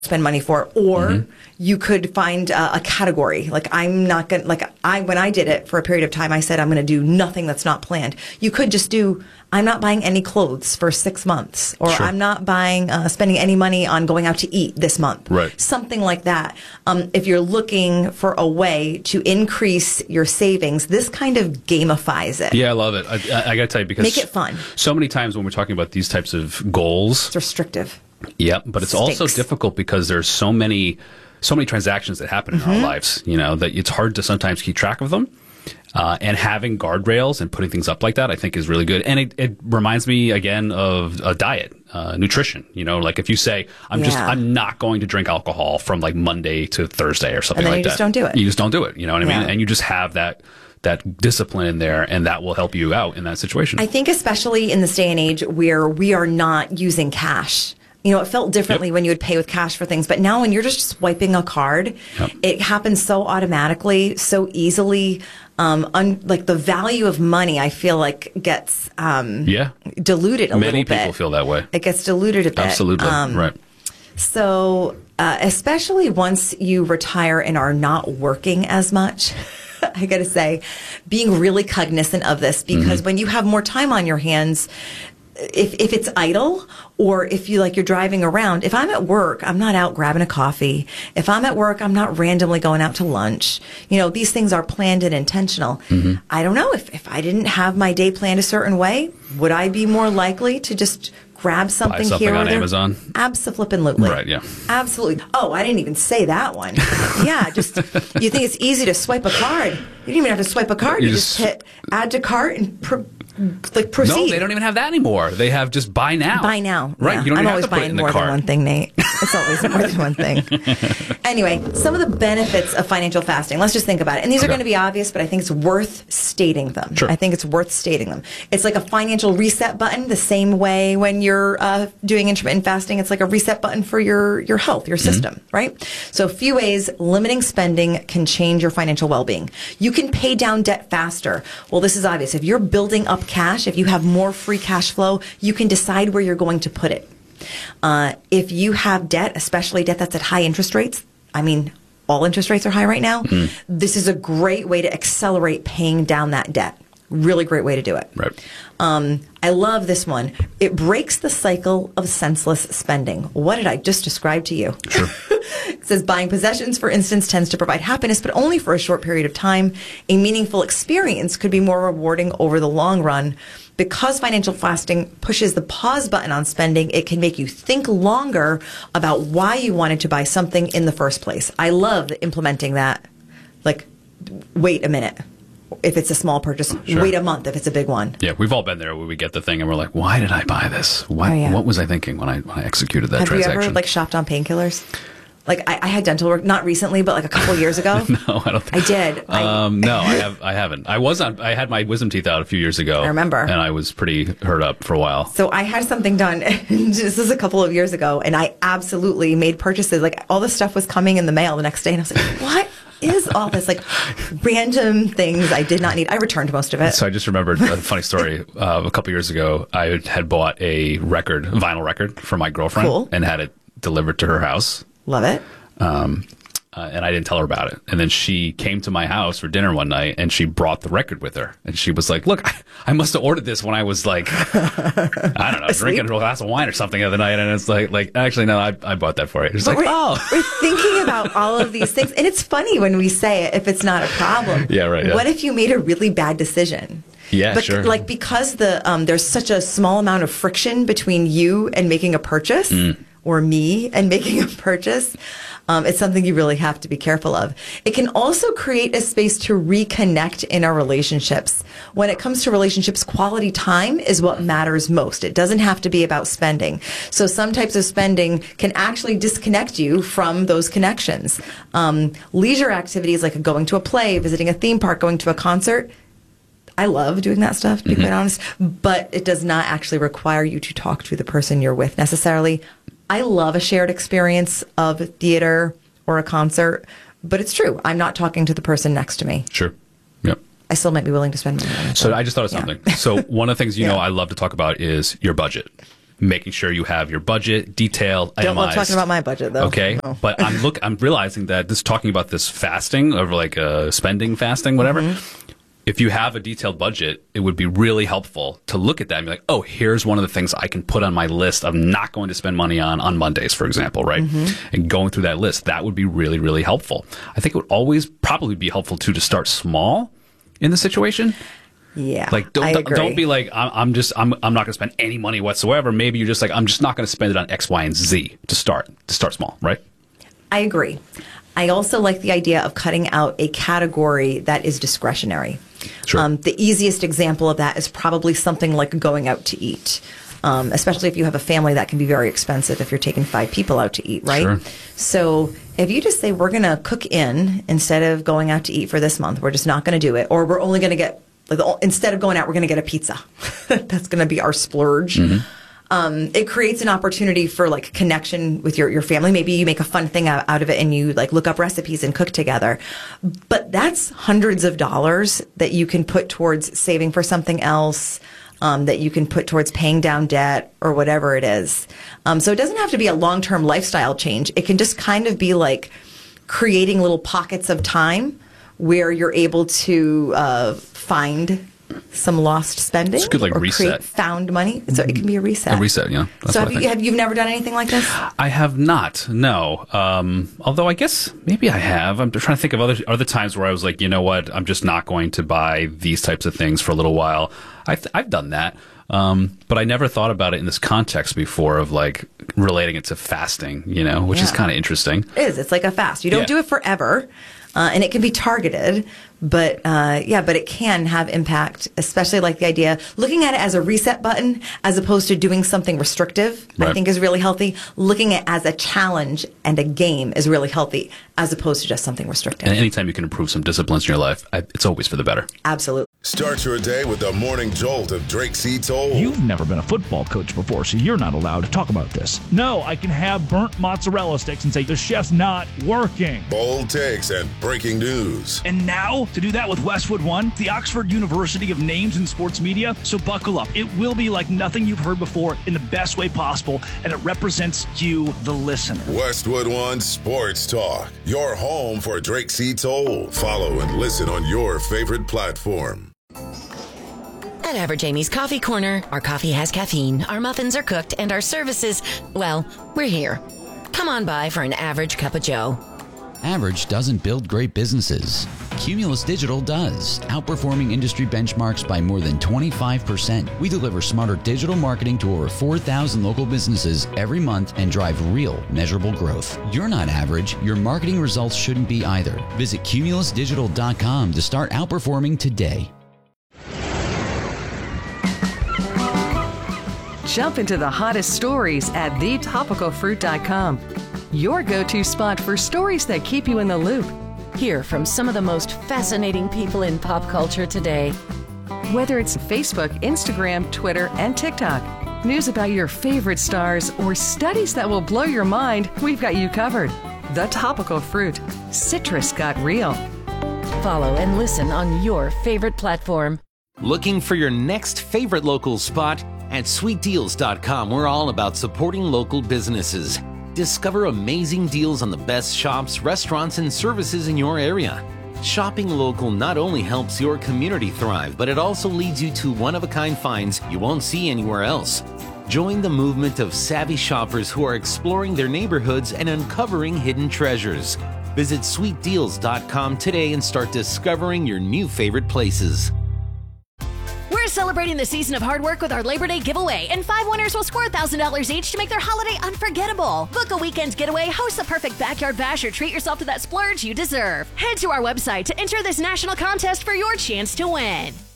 spend money for, or you could find a category. Like I'm not going to, when I did it for a period of time, I said, I'm going to do nothing that's not planned. You could just do, I'm not buying any clothes for 6 months, or I'm not buying, spending any money on going out to eat this month. Right. Something like that. If you're looking for a way to increase your savings, this kind of gamifies it. Yeah, I love it. I got to tell you, because make it fun. So many times when we're talking about these types of goals, It's restrictive. Yeah, but it's also difficult because there's so many transactions that happen in our lives, that it's hard to sometimes keep track of them. And having guardrails and putting things up like that, I think, is really good. And it reminds me again of a diet, nutrition. Like if you say, I'm not going to drink alcohol from like Monday to Thursday or something like that. You just don't do it. You just don't do it. You know what I mean? And you just have that discipline in there, and that will help you out in that situation. I think especially in this day and age where we are not using cash. It felt differently when you would pay with cash for things. But now when you're just swiping a card, it happens so automatically, so easily. Like the value of money, I feel like gets diluted a little bit. Many people feel that way. It gets diluted a bit. Absolutely. Right. So especially once you retire and are not working as much, I got to say, being really cognizant of this, because when you have more time on your hands, if it's idle, or if you're driving around, if I'm at work, I'm not out grabbing a coffee. If I'm at work, I'm not randomly going out to lunch. These things are planned and intentional. I don't know, if I didn't have my day planned a certain way, would I be more likely to just grab something here on or there? Amazon? Absolutely. Right, yeah. Absolutely. Oh, I didn't even say that one. Yeah, just, you think it's easy to swipe a card. You don't even have to swipe a card. You just hit add to cart and proceed. No, they don't even have that anymore. They have just buy now. Buy now. Right. Yeah. You don't I'm even always have to put it buying in the more cart. than one thing, Nate. It's always more than one thing. Anyway, some of the benefits of financial fasting. Let's just think about it. And these are going to be obvious, but I think it's worth stating them. Sure. I think it's worth stating them. It's like a financial reset button, the same way when you're doing intermittent fasting, it's like a reset button for your health, your system, right? So a few ways limiting spending can change your financial well-being. You can pay down debt faster. Well, this is obvious. If you're building up cash, if you have more free cash flow, you can decide where you're going to put it. If you have debt, especially debt that's at high interest rates, all interest rates are high right now. This is a great way to accelerate paying down that debt. Really great way to do it. Right. I love this one. It breaks the cycle of senseless spending. What did I just describe to you? Sure. It says buying possessions, for instance, tends to provide happiness, but only for a short period of time. A meaningful experience could be more rewarding over the long run. Because financial fasting pushes the pause button on spending, it can make you think longer about why you wanted to buy something in the first place. I love implementing that. Like, wait a minute. If it's a small purchase, wait a month if it's a big one. Yeah, we've all been there where we get the thing and we're like, why did I buy this? What was I thinking when I executed that transaction? Have you ever shopped on painkillers? I had dental work, not recently, but a couple years ago. No, I don't think I did. No, I haven't. I had my wisdom teeth out a few years ago. I remember. And I was pretty hurt up for a while. So I had something done, this is a couple of years ago, and I absolutely made purchases. All this stuff was coming in the mail the next day, and I was like, what is all this? Random things I did not need. I returned most of it. So I just remembered a funny story. A couple years ago, I had bought a vinyl record for my girlfriend and had it delivered to her house. Love it. And I didn't tell her about it. And then she came to my house for dinner one night, and she brought the record with her. And she was like, look, I must have ordered this when I was I don't know, drinking a glass of wine or something the other night. And it's like, actually, no, I bought that for you. It's we're thinking about all of these things. And it's funny when we say it, if it's not a problem. Yeah, right. Yeah. What if you made a really bad decision? Yeah, but, sure. Because there's such a small amount of friction between you and making a purchase, or me and making a purchase, it's something you really have to be careful of. It can also create a space to reconnect in our relationships. When it comes to relationships, quality time is what matters most. It doesn't have to be about spending. So some types of spending can actually disconnect you from those connections. Leisure activities like going to a play, visiting a theme park, going to a concert, I love doing that stuff, to be quite honest, but it does not actually require you to talk to the person you're with necessarily. I love a shared experience of theater or a concert, but it's true. I'm not talking to the person next to me. Sure. Yep. I still might be willing to spend money on it. So I just thought of something. So one of the things, I love to talk about is your budget. making sure you have your budget detailed, Don't love itemized. talking about my budget, though. Okay, No. but I'm realizing that talking about this fasting, or like spending fasting, whatever. If you have a detailed budget, it would be really helpful to look at that and be like, oh, here's one of the things I can put on my list of not going to spend money on Mondays, for example, right? And going through that list, that would be really, really helpful. I think it would always probably be helpful too to start small in the situation. Yeah, Like don't be like I'm not going to spend any money whatsoever. Maybe you're just like, I'm just not going to spend it on X, Y, and Z to start small, right? I agree. I also like the idea of cutting out a category that is discretionary. Sure. The easiest example of that is probably something like going out to eat, especially if you have a family. That can be very expensive if you're taking 5 people out to eat, right? Sure. So if you just say, we're going to cook in instead of going out to eat for this month, we're just not going to do it, or we're only going to get, instead of going out, we're going to get a pizza. That's going to be our splurge. It creates an opportunity for like connection with your family. Maybe you make a fun thing out of it and you like look up recipes and cook together. But that's hundreds of dollars that you can put towards saving for something else, that you can put towards paying down debt or whatever it is. So it doesn't have to be a long-term lifestyle change. It can just kind of be like creating little pockets of time where you're able to find some lost spending. It's good, like or reset. Create found money. So it can be a reset. A reset, yeah. That's So what I think. have you never done anything like this? I have not, no. Although I guess maybe I have. I'm trying to think of other times where I was like, you know what, I'm just not going to buy these types of things for a little while. I've done that. But I never thought about it in this context before of like relating it to fasting, which is kind of interesting. It is. It's like a fast. You don't Yeah. do it forever. And it can be targeted, but it can have impact, especially like the idea, looking at it as a reset button as opposed to doing something restrictive, I Right. think is really healthy. Looking at it as a challenge and a game is really healthy as opposed to just something restrictive. And anytime you can improve some disciplines in your life, it's always for the better. Absolutely. Start your day with the morning jolt of Drake C. Toll. You've never been a football coach before, so you're not allowed to talk about this. No, I can have burnt mozzarella sticks and say the chef's not working. Bold takes and breaking news. And now, to do that with Westwood One, the Oxford University of Names in Sports Media. So buckle up. It will be like nothing you've heard before in the best way possible, and it represents you, the listener. Westwood One Sports Talk. Your home for Drake C. Toll. Follow and listen on your favorite platform. At Average Amy's Coffee Corner, our coffee has caffeine, our muffins are cooked, and our services, well, we're here. Come on by for an average cup of joe. Average doesn't build great businesses. Cumulus Digital does, outperforming industry benchmarks by more than 25%. We deliver smarter digital marketing to over 4,000 local businesses every month and drive real, measurable growth. You're not average. Your marketing results shouldn't be either. Visit cumulusdigital.com to start outperforming today. Jump into the hottest stories at thetopicalfruit.com. Your go-to spot for stories that keep you in the loop. Hear from some of the most fascinating people in pop culture today. Whether it's Facebook, Instagram, Twitter, and TikTok, news about your favorite stars, or studies that will blow your mind, we've got you covered. The Topical Fruit. Citrus got real. Follow and listen on your favorite platform. Looking for your next favorite local spot? At sweetdeals.com, we're all about supporting local businesses. Discover amazing deals on the best shops, restaurants, and services in your area. Shopping local not only helps your community thrive, but it also leads you to one-of-a-kind finds you won't see anywhere else. Join the movement of savvy shoppers who are exploring their neighborhoods and uncovering hidden treasures. Visit sweetdeals.com today and start discovering your new favorite places. We're celebrating the season of hard work with our Labor Day giveaway, and 5 winners will score $1,000 each to make their holiday unforgettable. Book a weekend getaway, host a perfect backyard bash, or treat yourself to that splurge you deserve. Head to our website to enter this national contest for your chance to win.